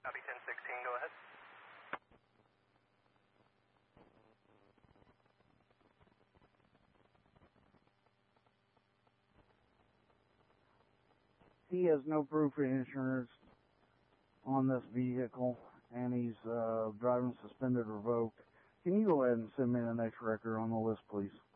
Copy 1016, go ahead. He has no proof of insurance on this vehicle, and he's driving suspended revoked. Can you go ahead and send me the next record on the list, please?